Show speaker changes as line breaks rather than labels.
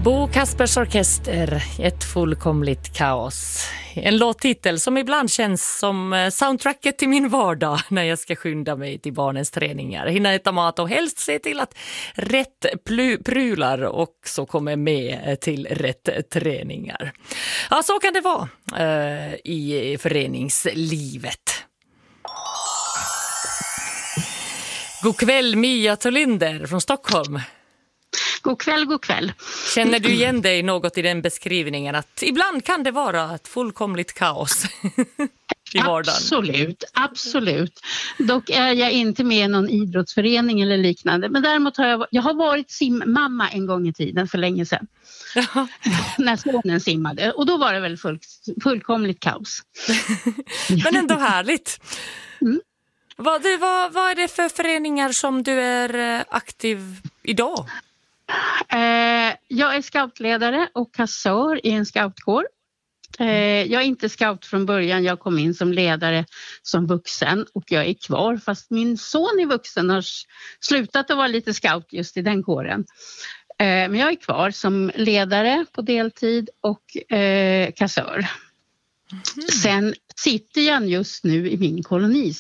Bo Kaspers Orkester, ett fullkomligt kaos. En låttitel som ibland känns som soundtracket till min vardag när jag ska skynda mig till barnens träningar. Hinna äta mat och helst se till att rätt prylar också kommer med till rätt träningar. Ja, så kan det vara i föreningslivet. God kväll, Mia Tolinder från Stockholm.
God kväll, god kväll.
Känner du igen dig något i den beskrivningen att ibland kan det vara ett fullkomligt kaos i vardagen?
Absolut, absolut. Dock är jag inte med i någon idrottsförening eller liknande. Men däremot har jag har varit simmamma en gång i tiden för länge sedan. När sonen simmade. Och då var det väl fullkomligt kaos.
Men ändå härligt.
Mm.
Vad är det för föreningar som du är aktiv idag?
Jag är scoutledare och kassör i en scoutkår. Jag är inte scout från början, jag kom in som ledare som vuxen och jag är kvar fast min son är vuxen har slutat att vara lite scout just i den kåren. Men jag är kvar som ledare på deltid och kassör. Sen sitter jag just nu i min koloni